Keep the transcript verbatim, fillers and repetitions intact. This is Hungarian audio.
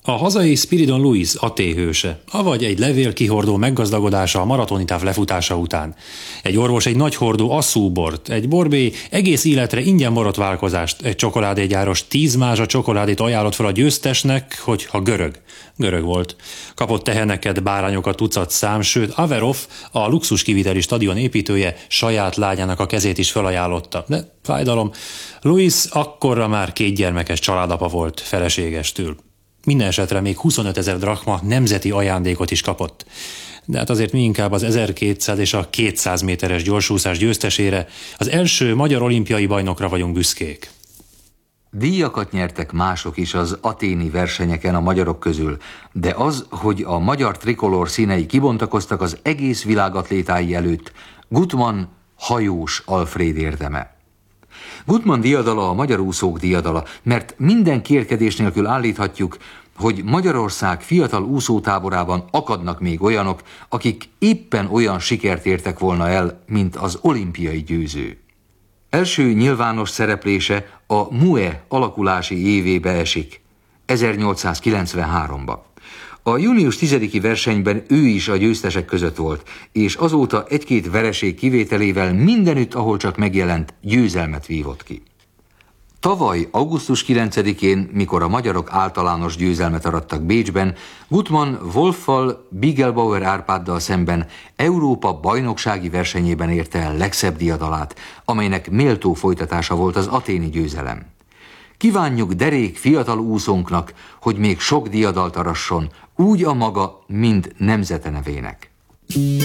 A hazai Spiridon Lewis atéhőse, avagy egy levél kihordó meggazdagodása a maratonitáv lefutása után. Egy orvos egy nagy hordó asszúbort, egy borbély egész életre ingyen borotválkozást, egy csokoládégyáros tíz mázsa csokoládét ajánlott fel a győztesnek, hogyha görög. Görög volt. Kapott teheneket, bárányokat tucat szám, sőt Averov, a luxuskiviteli stadion építője saját lányának a kezét is felajánlotta. De fájdalom, Lewis akkorra már két gyermekes családapa volt feleségestől. Minden esetre még huszonötezer drachma nemzeti ajándékot is kapott. De hát azért mi inkább az ezerkétszáz és a kétszáz méteres gyorsúszás győztesére, az első magyar olimpiai bajnokra vagyunk büszkék. Díjakat nyertek mások is az athéni versenyeken a magyarok közül, de az, hogy a magyar trikolór színei kibontakoztak az egész világ atlétái előtt, Guttmann hajós Alfréd érdeme. Guttmann diadala a magyar úszók diadala, mert minden kérkedés nélkül állíthatjuk, hogy Magyarország fiatal úszótáborában akadnak még olyanok, akik éppen olyan sikert értek volna el, mint az olimpiai győző. Első nyilvános szereplése a em u e alakulási évébe esik, ezernyolcszázkilencvenháromba. A június tizediki versenyben ő is a győztesek között volt, és azóta egy-két vereség kivételével mindenütt, ahol csak megjelent, győzelmet vívott ki. Tavaly augusztus kilencedikén, mikor a magyarok általános győzelmet arattak Bécsben, Guttmann Wolffal, Bigelbauer Árpáddal szemben Európa bajnoksági versenyében érte el legszebb diadalát, amelynek méltó folytatása volt az athéni győzelem. Kívánjuk derék fiatal úszónknak, hogy még sok diadalt arasson, úgy a maga, mind nemzete nevének.